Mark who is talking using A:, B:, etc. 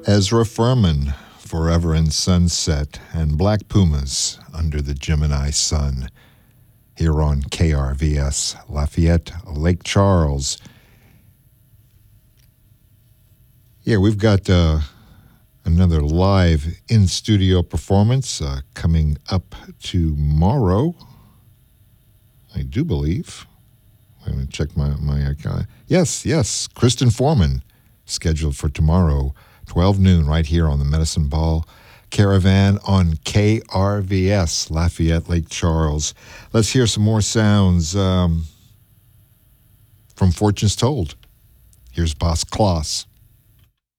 A: Ezra Furman, Forever in Sunset, and Black Pumas, Under the Gemini Sun, here on KRVS, Lafayette, Lake Charles. Yeah, we've got another live in-studio performance coming up tomorrow, I do believe. I'm going to check my yes, Kristen Foreman, scheduled for tomorrow, 12 noon, right here on the Medicine Ball Caravan on KRVS, Lafayette, Lake Charles. Let's hear some more sounds from Fortunes Told. Here's Boss Kloss.